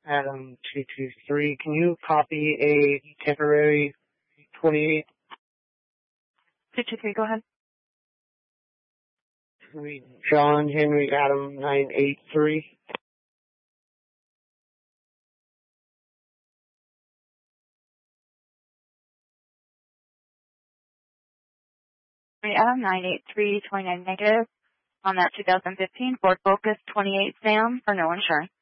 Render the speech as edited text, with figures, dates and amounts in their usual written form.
Adam 223. Can you copy a temporary 28? 223, go ahead. John Henry Adam 983. Adam 983, 29 negative on that 2015 Ford Focus 28 Sam for no insurance.